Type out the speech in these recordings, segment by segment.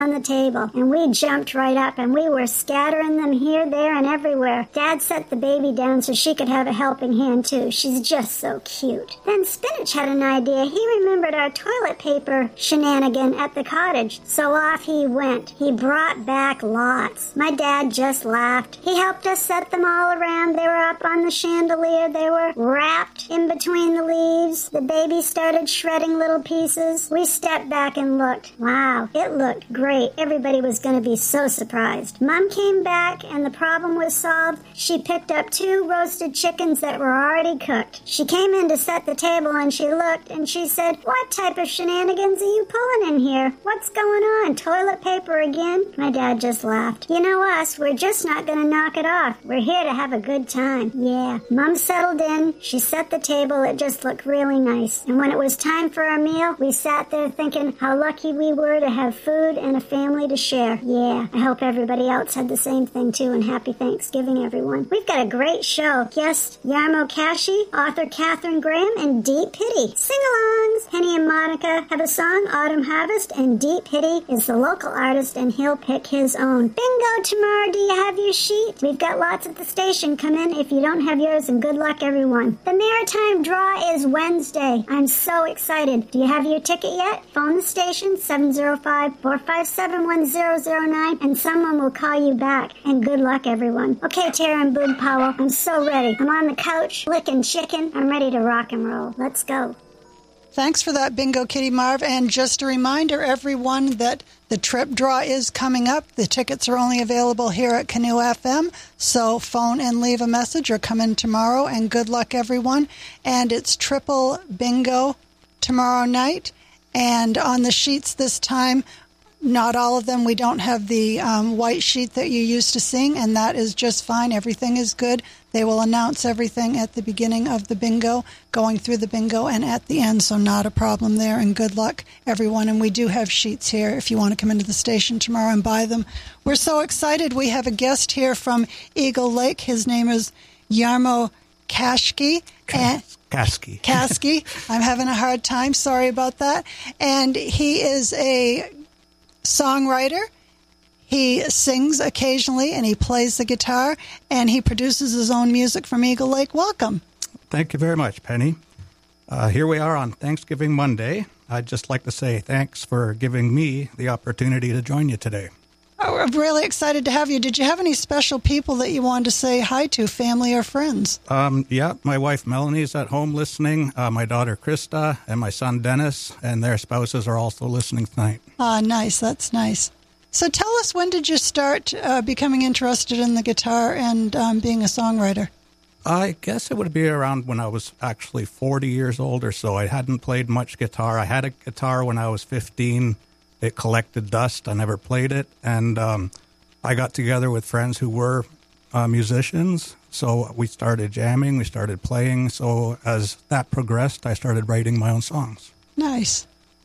on the table, and we jumped right up, and we were scattering them here, there, and everywhere. Dad set the baby down so she could have a helping hand, too. She's just so cute. Then Spinach had an idea. He remembered our toilet paper shenanigan at the cottage, so off he went. He brought back lots. My dad just laughed. He helped us set them all around. They were up on the chandelier. They were wrapped in between the leaves. The baby started shredding little pieces. We stepped back and looked. Wow, it looked great. Everybody was going to be so surprised. Mom came back and the problem was solved. She picked up 2 roasted chickens that were already cooked. She came in to set the table and she looked and she said, "What type of shenanigans are you pulling in here? What's going on? Toilet paper again?" My dad just laughed. You know us, we're just not going to knock it off. We're here to have a good time. Yeah. Mom settled in. She set the table. It just looked really nice. And when it was time for our meal, we sat there thinking how lucky we were to have food and a family to share. Yeah, I hope everybody else had the same thing too, and happy Thanksgiving, everyone. We've got a great show. Guest Yarmo Kashi, author Catherine Graham, and Deep Pity. Sing-alongs. Penny and Monica have a song, Autumn Harvest, and Deep Pity is the local artist, and he'll pick his own. Bingo tomorrow. Do you have your sheet? We've got lots at the station. Come in if you don't have yours, and good luck, everyone. The Maritime Draw is Wednesday. I'm so excited. Do you have your ticket yet? Phone the station, 705-457-1009, and someone will call you back. And good luck, everyone. Okay, Tara and Boog Powell, I'm so ready. I'm on the couch, licking chicken. I'm ready to rock and roll. Let's go. Thanks for that, Bingo Kitty Marv. And just a reminder, everyone, that the trip draw is coming up. The tickets are only available here at Canoe FM, so phone and leave a message or come in tomorrow. And good luck, everyone. And it's triple bingo tomorrow night. And on the sheets this time, not all of them. We don't have the white sheet that you used to sing, and that is just fine. Everything is good. They will announce everything at the beginning of the bingo, going through the bingo, and at the end, so not a problem there. And good luck, everyone. And we do have sheets here if you want to come into the station tomorrow and buy them. We're so excited. We have a guest here from Eagle Lake. His name is Yarmo Kashi. Kasky. I'm having a hard time. Sorry about that. And he is a songwriter. He sings occasionally, and he plays the guitar, and he produces his own music from Eagle Lake. Welcome. Thank you very much, Penny. Here we are on Thanksgiving Monday. I'd just like to say thanks for giving me the opportunity to join you today. Oh, I'm really excited to have you. Did you have any special people that you wanted to say hi to, family or friends? Yeah, my wife Melanie's at home listening, my daughter Krista, and my son Dennis, and their spouses are also listening tonight. Ah, nice. That's nice. So tell us, when did you start becoming interested in the guitar and being a songwriter? I guess it would be around when I was actually 40 years old or so. I hadn't played much guitar. I had a guitar when I was 15. It collected dust. I never played it. And I got together with friends who were musicians. So we started jamming. We started playing. So as that progressed, I started writing my own songs. Nice.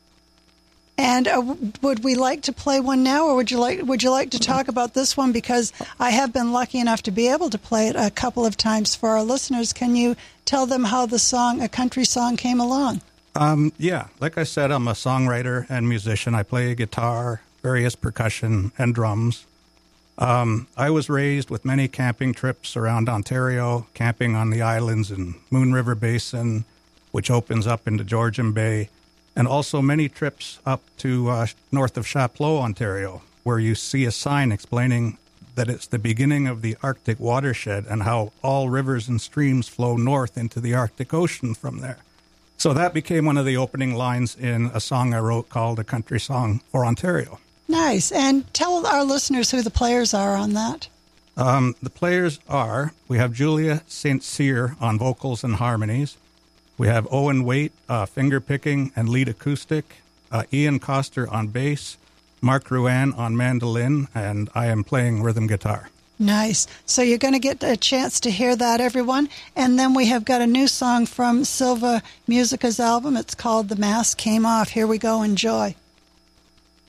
And would we like to play one now, or would you like to talk about this one? Because I have been lucky enough to be able to play it a couple of times for our listeners. Can you tell them how the song, A Country Song, came along? Yeah, like I said, I'm a songwriter and musician. I play guitar, various percussion, and drums. I was raised with many camping trips around Ontario, camping on the islands in Moon River Basin, which opens up into Georgian Bay, and also many trips up to north of Chapleau, Ontario, where you see a sign explaining that it's the beginning of the Arctic watershed and how all rivers and streams flow north into the Arctic Ocean from there. So that became one of the opening lines in a song I wrote called A Country Song for Ontario. Nice. And tell our listeners who the players are on that. The players are, we have Julia St. Cyr on vocals and harmonies. We have Owen Waite, finger picking and lead acoustic, Ian Coster on bass, Mark Ruan on mandolin, and I am playing rhythm guitar. Nice. So you're going to get a chance to hear that, everyone. And then we have got a new song from Silva Musica's album. It's called The Mask Came Off. Here we go. Enjoy.